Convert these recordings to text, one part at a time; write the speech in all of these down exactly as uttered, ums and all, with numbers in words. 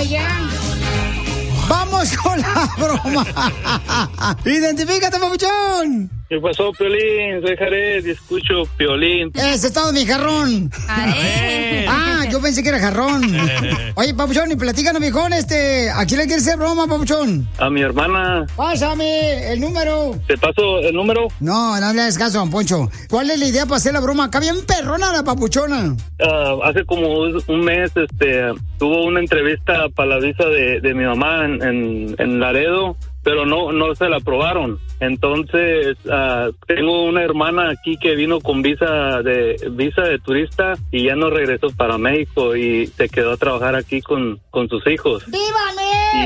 vaya. Vamos con la broma. Identifícate, papuchón. ¿Qué pasó, Piolín? Soy Jared y escucho Piolín. Ese es todo, mi jarrón. Ah, yo pensé que era jarrón. Oye, papuchón, y platícanos, viejón, este, ¿a quién le quieres hacer broma, papuchón? A mi hermana. Pásame el número. ¿Te paso el número? No, no le hagas caso, don Poncho. ¿Cuál es la idea para hacer la broma? Acá bien perrona la papuchona. Uh, hace como un mes, este, tuvo una entrevista para la visa de, de mi mamá en, en, en Laredo, pero no, no se la aprobaron. Entonces, uh, tengo una hermana aquí que vino con visa de visa de turista y ya no regresó para México y se quedó a trabajar aquí con, con sus hijos. ¡Viva México! Y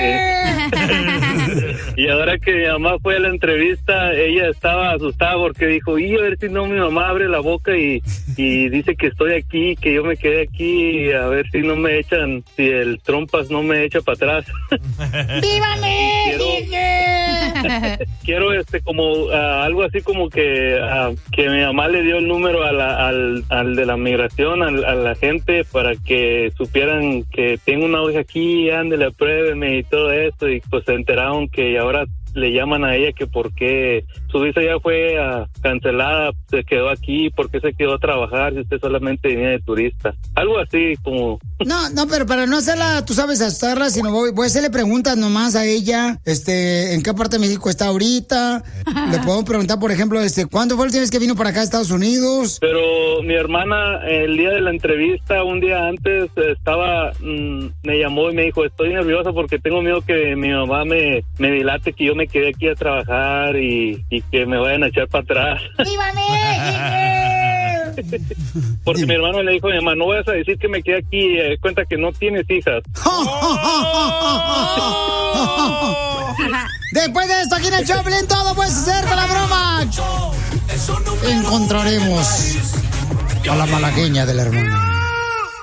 este y ahora que mi mamá fue a la entrevista, ella estaba asustada porque dijo, y a ver si no mi mamá abre la boca y, y dice que estoy aquí, que yo me quedé aquí, a ver si no me echan, si el trompas no me echa para atrás. ¡Viva México! Quiero este como uh, algo así como que uh, que mi mamá le dio el número a la, al, al de la migración, al, a la gente para que supieran que tengo una hija aquí, ándale, apruébeme y todo eso, y pues se enteraron que ahora le llaman a ella que por qué su visa ya fue uh, cancelada, se quedó aquí, por qué se quedó a trabajar si usted solamente venía de turista. Algo así como... No, no, pero para no hacerla, tú sabes, asustarla, sino voy, voy a hacerle preguntas nomás a ella, este, en qué parte de México está ahorita. Le puedo preguntar, por ejemplo, este, ¿cuándo fue la última vez que vino para acá a Estados Unidos? Pero mi hermana, el día de la entrevista, un día antes, estaba, mmm, me llamó y me dijo, estoy nerviosa porque tengo miedo que mi mamá me, me dilate, que yo me quedé aquí a trabajar y, y que me vayan a echar para atrás. ¡Viva México! Porque Dime. Mi hermano le dijo a mi mamá, no vayas a decir que me quedé aquí, eh, cuenta que no tienes hijas. Después de esto, aquí en el Choplin, todo puedes hacer con la broma. Encontraremos a la malagueña de la hermana.